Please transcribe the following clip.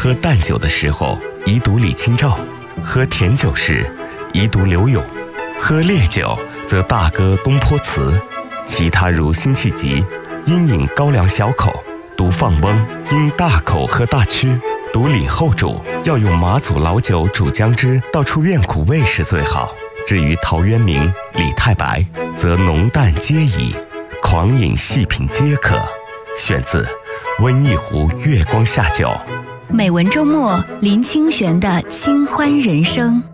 喝淡酒的时候，宜读李清照；喝甜酒时，宜读柳永；喝烈酒，则大歌东坡词。其他如辛弃疾，应饮高粱小口；读放翁，应大口喝大曲；读李后主，要用马祖老酒煮姜汁，倒出院苦味是最好。至于陶渊明、李太白，则浓淡皆宜，狂饮细品皆可。选自《温一壶月光下酒》。 美文周末，林清玄的清欢人生。